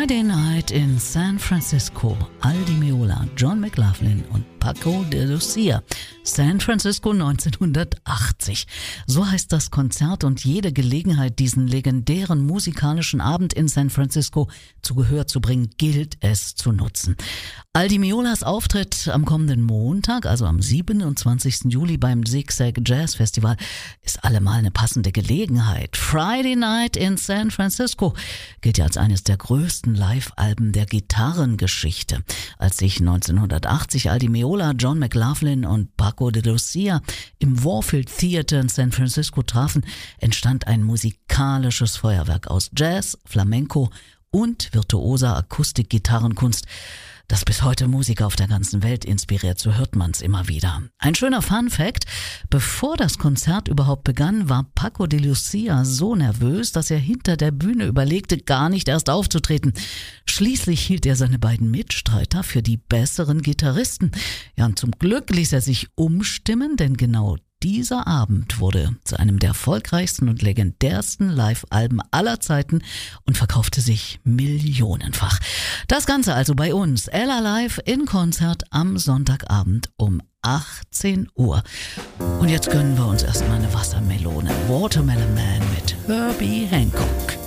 Friday Night in San Francisco. Al Di Meola, John McLaughlin und Paco de Lucia. San Francisco 1980. So heißt das Konzert, und jede Gelegenheit, diesen legendären musikalischen Abend in San Francisco zu Gehör zu bringen, gilt es zu nutzen. Al Di Meolas Auftritt am kommenden Montag, also am 27. Juli beim Zigzag Jazz Festival, ist allemal eine passende Gelegenheit. Friday Night in San Francisco gilt ja als eines der größten Live-Alben der Gitarrengeschichte. Als sich 1980 Al Di Meola, John McLaughlin und Paco de Lucia im Warfield Theater in San Francisco trafen, entstand ein musikalisches Feuerwerk aus Jazz, Flamenco und virtuoser Akustikgitarrenkunst, das bis heute Musiker auf der ganzen Welt inspiriert. So hört man's immer wieder. Ein schöner Fun-Fact: Bevor das Konzert überhaupt begann, war Paco de Lucia so nervös, dass er hinter der Bühne überlegte, gar nicht erst aufzutreten. Schließlich hielt er seine beiden Mitstreiter für die besseren Gitarristen. Ja, und zum Glück ließ er sich umstimmen, denn genau dieser Abend wurde zu einem der erfolgreichsten und legendärsten Live-Alben aller Zeiten und verkaufte sich millionenfach. Das Ganze also bei uns, Ella Live in Konzert am Sonntagabend um 18 Uhr. Und jetzt gönnen wir uns erstmal eine Wassermelone. Watermelon Man mit Herbie Hancock.